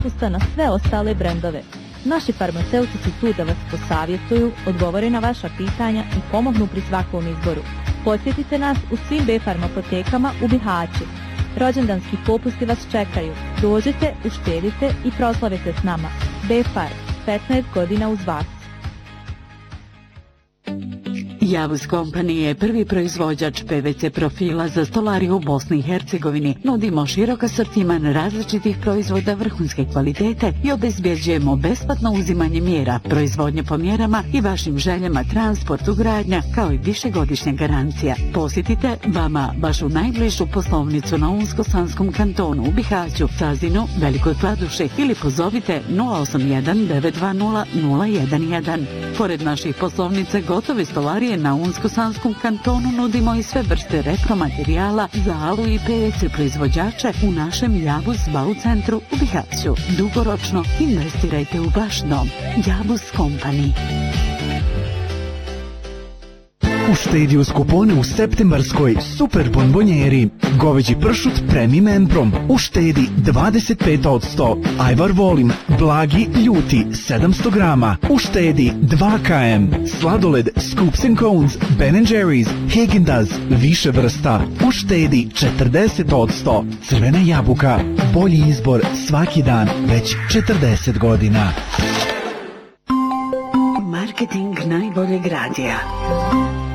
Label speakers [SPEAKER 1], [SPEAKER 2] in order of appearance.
[SPEAKER 1] otpusta na sve ostale brendove. Naši farmaceuti su tu da vas posavjetuju, odgovore na vaša pitanja i pomognu pri svakom izboru. Posjetite nas u svim B-Farm apotekama u Bihaću. Rođendanski popusti vas čekaju. Dođite, uštedite i proslavite s nama. B-Farm, 15 godina uz vas.
[SPEAKER 2] Javuz Company je prvi proizvođač PVC profila za stolariju u Bosni i Hercegovini. Nudimo širok asortiman različitih proizvoda vrhunske kvalitete i obezbjeđujemo besplatno uzimanje mjera, proizvodnje po mjerama i vašim željama transport, ugradnja, kao i višegodišnja garancija. Posjetite vama vašu najbližu poslovnicu na Unsko-Sanskom kantonu u Bihaću, Cazinu, Velikoj Kladuši ili pozovite 081 920 011. Pored naših poslovnica gotove stolarije na Unsko-Sanskom kantonu nudimo i sve vrste repromaterijala za alu i PVC proizvođače u našem Javuz Bau centru u Bihaću. Dugoročno investirajte u vaš dom. Javuz Company.
[SPEAKER 3] Uštedi uz kupone u septembarskoj super bonbonjeri. Goveđi pršut Premium Emprom. Uštedi 25%. Ajvar Volim, blagi, ljuti 700 grama. Uštedi 2 km. Sladoled Scoops and Cones, Ben & Jerry's, Häagen-Dazs, više vrsta. Uštedi 40%. Crvena jabuka, bolji izbor svaki dan, već 40 godina.
[SPEAKER 2] Marketing najboljeg radija.